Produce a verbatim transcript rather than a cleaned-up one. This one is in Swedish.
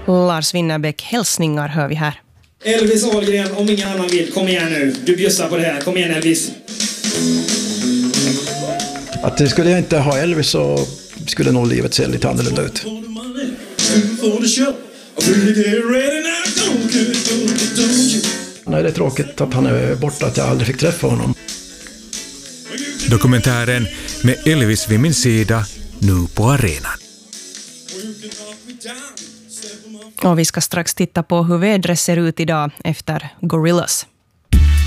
Lars Winnerbäck, hälsningar hör vi här. Elvis Ahlgren, om ingen annan vill, kom igen nu. Du bjussar på det här, kom igen Elvis. Att det skulle jag inte ha Elvis så skulle nog livet se lite annorlunda ut. Nej, det är tråkigt att han är borta, att jag aldrig fick träffa honom. Dokumentären med Elvis vid min sida, nu på arenan. Och vi ska strax titta på hur vädret ser ut idag efter Gorillaz.